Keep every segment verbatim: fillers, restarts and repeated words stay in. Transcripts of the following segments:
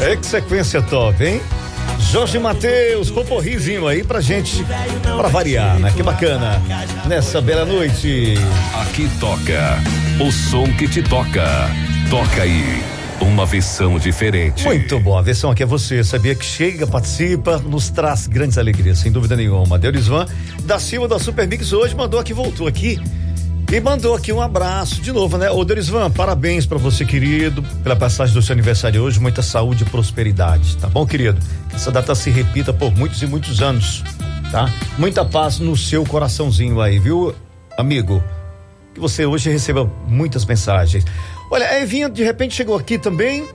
É que sequência top, hein? Jorge Mateus, poporrizinho aí pra gente, pra variar, né? Que bacana. Nessa bela noite. Aqui toca o som que te toca. Toca aí. Uma versão diferente. Muito bom, a versão aqui é você. Sabia que chega, participa, nos traz grandes alegrias, sem dúvida nenhuma. Deurisvan da Silva da Super Mix hoje mandou aqui, voltou aqui e mandou aqui um abraço de novo, né? Ô Deurisvan, parabéns pra você, querido, pela passagem do seu aniversário hoje. Muita saúde e prosperidade, tá bom, querido? Que essa data se repita por muitos e muitos anos, tá? Muita paz no seu coraçãozinho aí, viu, amigo? Que você hoje receba muitas mensagens. Olha, a Evinha de repente chegou aqui também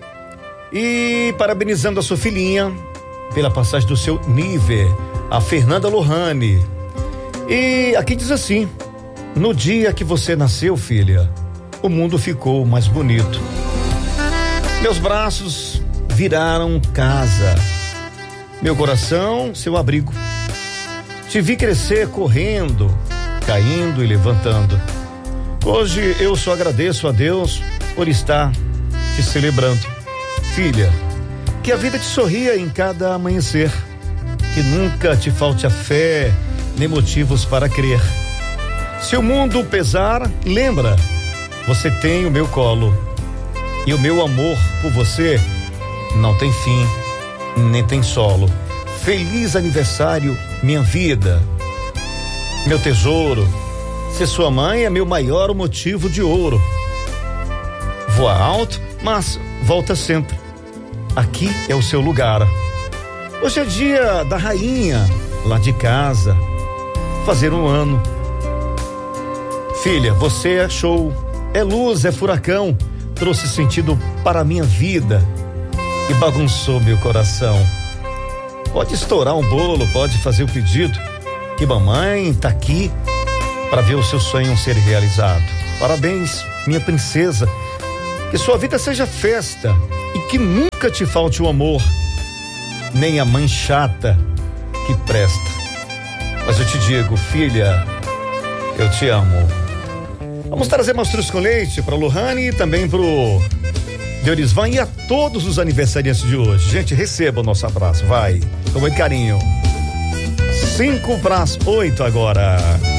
e parabenizando a sua filhinha pela passagem do seu nível, a Fernanda Lohane. E aqui diz assim: no dia que você nasceu, filha, o mundo ficou mais bonito. Meus braços viraram casa, meu coração seu abrigo. Te vi crescer correndo, caindo e levantando. Hoje eu só agradeço a Deus por estar te celebrando. Filha, que a vida te sorria em cada amanhecer, que nunca te falte a fé, nem motivos para crer. Se o mundo pesar, lembra, você tem o meu colo, e o meu amor por você não tem fim, nem tem solo. Feliz aniversário, minha vida, meu tesouro. Ser sua mãe é meu maior motivo de ouro. Voa alto, mas volta sempre. Aqui é o seu lugar. Hoje é dia da rainha, lá de casa, fazer um ano. Filha, você é show, é luz, é furacão, trouxe sentido para a minha vida e bagunçou meu coração. Pode estourar um bolo, pode fazer o pedido, que mamãe tá aqui para ver o seu sonho ser realizado. Parabéns, minha princesa. Que sua vida seja festa e que nunca te falte o amor, nem a mãe chata que presta. Mas eu te digo, filha, eu te amo. Vamos trazer mastruz com leite para Lohane e também pro Deurisvan e a todos os aniversariantes de hoje. Gente, receba o nosso abraço, vai, com muito carinho. Cinco para as oito agora.